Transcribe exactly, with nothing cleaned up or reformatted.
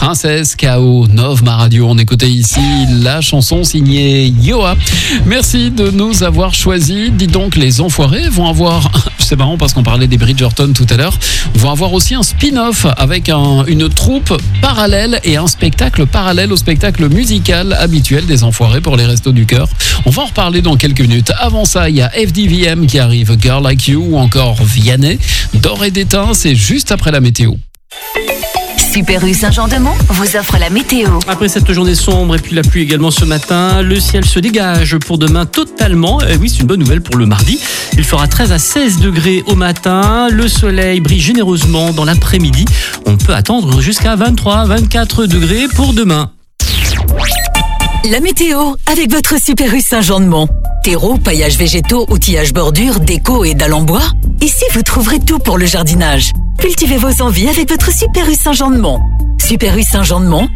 Princesse K O, Nova Radio. On écoutait ici la chanson signée Yoa. Merci de nous avoir choisis. Dis donc, les Enfoirés vont avoir, c'est marrant parce qu'on parlait des Bridgerton tout à l'heure, vont avoir aussi un spin-off avec un, une troupe parallèle et un spectacle parallèle au spectacle musical habituel des Enfoirés pour les Restos du Cœur. On va en reparler dans quelques minutes. Avant ça, il y a F D V M qui arrive, Girl Like You ou encore Vianney. D'or et d'étain, c'est juste après la météo. Super U Saint-Jean-de-Mont vous offre la météo. Après cette journée sombre et puis la pluie également ce matin, le ciel se dégage pour demain totalement. Et oui, c'est une bonne nouvelle pour le mardi. Il fera treize à seize degrés au matin. Le soleil brille généreusement dans l'après-midi. On peut attendre jusqu'à vingt-trois à vingt-quatre degrés pour demain. La météo avec votre Super U Saint-Jean-de-Mont. Terreau, paillage végétaux, outillage bordure, déco et dalles en bois. Ici, vous trouverez tout pour le jardinage. Cultivez vos envies avec votre Super U Saint-Jean-de-Mont. Super U Saint-Jean-de-Mont,